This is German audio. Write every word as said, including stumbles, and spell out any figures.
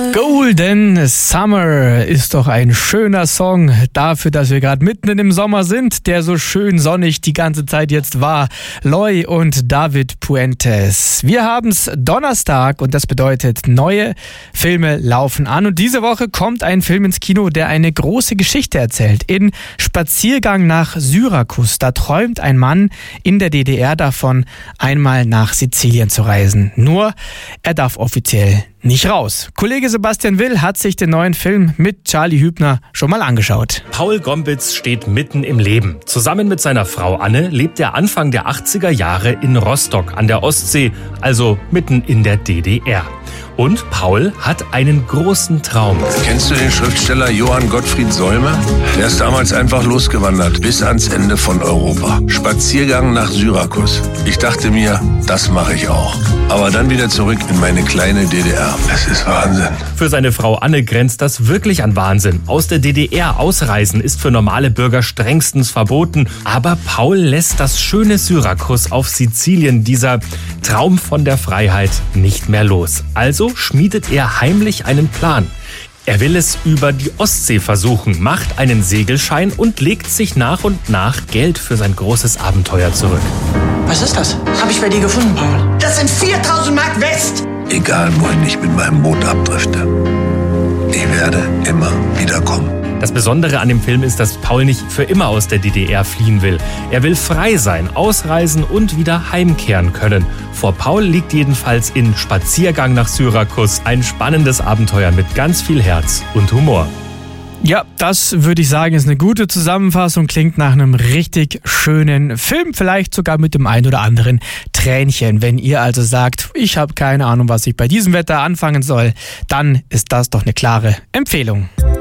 Golden Summer ist doch ein schöner Song dafür, dass wir gerade mitten im Sommer sind, der so schön sonnig die ganze Zeit jetzt war. Loy und David Puentes. Wir haben's Donnerstag und das bedeutet, neue Filme laufen an. Und diese Woche kommt ein Film ins Kino, der eine große Geschichte erzählt. In Spaziergang nach Syrakus, da träumt ein Mann in der D D R davon, einmal nach Sizilien zu reisen. Nur, er darf offiziell nicht raus. Kollege Sebastian Will hat sich den neuen Film mit Charlie Hübner schon mal angeschaut. Paul Gombitz steht mitten im Leben. Zusammen mit seiner Frau Anne lebt er Anfang der achtziger Jahre in Rostock an der Ostsee, also mitten in der D D R. Und Paul hat einen großen Traum. Kennst du den Schriftsteller Johann Gottfried Säume? Der ist damals einfach losgewandert, bis ans Ende von Europa. Spaziergang nach Syrakus. Ich dachte mir, das mache ich auch. Aber dann wieder zurück in meine kleine D D R. Es ist Wahnsinn. Für seine Frau Anne grenzt das wirklich an Wahnsinn. Aus der D D R ausreisen ist für normale Bürger strengstens verboten. Aber Paul lässt das schöne Syrakus auf Sizilien, dieser Traum von der Freiheit, nicht mehr los. Also schmiedet er heimlich einen Plan. Er will es über die Ostsee versuchen, macht einen Segelschein und legt sich nach und nach Geld für sein großes Abenteuer zurück. Was ist das? Hab ich bei dir gefunden, Paul. Das sind viertausend Mark West! Egal, wohin ich mit meinem Boot abdrifte, ich werde immer wieder kommen. Das Besondere an dem Film ist, dass Paul nicht für immer aus der D D R fliehen will. Er will frei sein, ausreisen und wieder heimkehren können. Vor Paul liegt jedenfalls in Spaziergang nach Syrakus ein spannendes Abenteuer mit ganz viel Herz und Humor. Ja, das würde ich sagen, ist eine gute Zusammenfassung, klingt nach einem richtig schönen Film, vielleicht sogar mit dem ein oder anderen Tränchen. Wenn ihr also sagt, ich habe keine Ahnung, was ich bei diesem Wetter anfangen soll, dann ist das doch eine klare Empfehlung.